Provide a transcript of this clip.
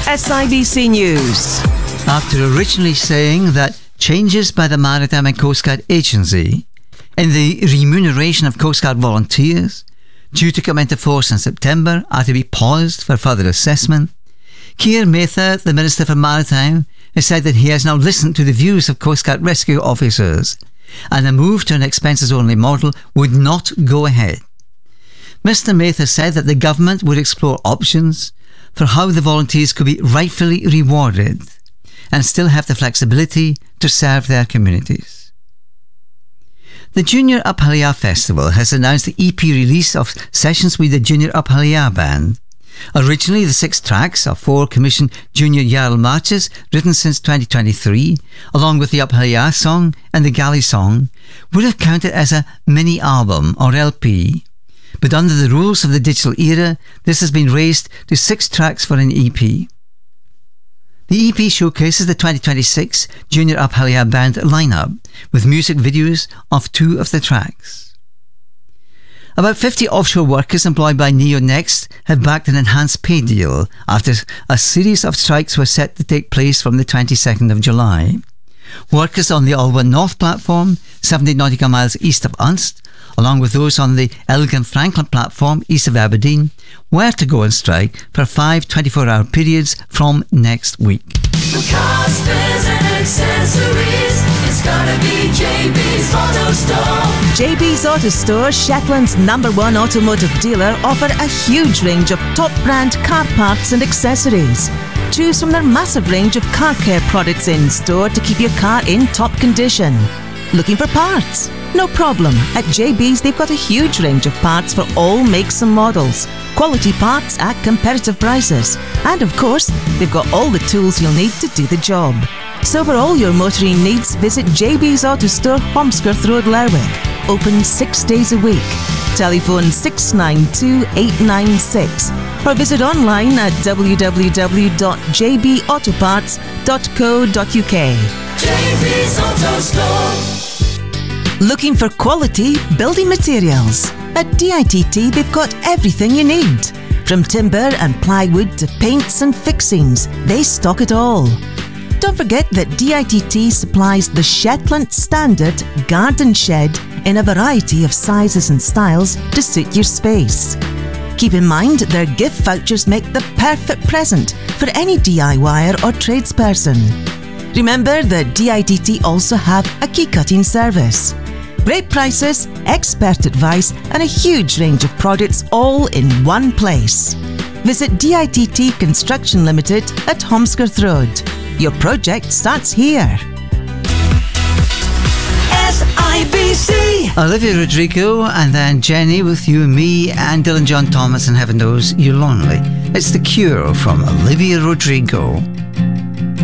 SIBC News. After originally saying that changes by the Maritime and Coast Guard Agency in the remuneration of Coast Guard volunteers due to come into force in September are to be paused for further assessment, Keir Mather, the Minister for Maritime, has said that he has now listened to the views of Coast Guard rescue officers and a move to an expenses-only model would not go ahead. Mr Mather said that the government would explore options for how the volunteers could be rightfully rewarded and still have the flexibility to serve their communities. The Junior Up Halia Festival has announced the EP release of sessions with the Junior Up Halia Band. Originally, the 6 tracks of 4 commissioned Junior Jarl marches written since 2023, along with the Up Halia song and the Galley song, would have counted as a mini-album or LP. But under the rules of the digital era, this has been raised to 6 tracks for an EP. The EP showcases the 2026 Junior Up Halia Band lineup, with music videos of 2 of the tracks. About 50 offshore workers employed by NeoNext have backed an enhanced pay deal after a series of strikes were set to take place from the 22nd of July. Workers on the Alba North platform, 70 nautical miles east of Unst, along with those on the Elgin Franklin platform east of Aberdeen, were to go on strike for 5 24-hour periods from next week. For cars, spares and accessories, it's gotta be JB's Auto Store. JB's Auto Store, Shetland's #1 automotive dealer, offer a huge range of top brand car parts and accessories. Choose from their massive range of car care products in store to keep your car in top condition. Looking for parts? No problem. At JB's they've got a huge range of parts for all makes and models. Quality parts at competitive prices. And of course, they've got all the tools you'll need to do the job. So for all your motoring needs, visit JB's Auto Store, Holmskirth Road, Lerwick. Open 6 days a week. Telephone 692 896 or visit online at www.jbautoparts.co.uk. JB's Auto Store. Looking for quality building materials? At DITT they've got everything you need. From timber and plywood to paints and fixings, they stock it all. Don't forget that DITT supplies the Shetland Standard Garden Shed in a variety of sizes and styles to suit your space. Keep in mind their gift vouchers make the perfect present for any DIYer or tradesperson. Remember that DITT also have a key cutting service. Great prices, expert advice and a huge range of products all in one place. Visit DITT Construction Limited at Holmskirth Road. Your project starts here. SIBC. Olivia Rodrigo and then Jenny with You and Me and Dylan John Thomas and Heaven Knows You're Lonely. It's The Cure from Olivia Rodrigo.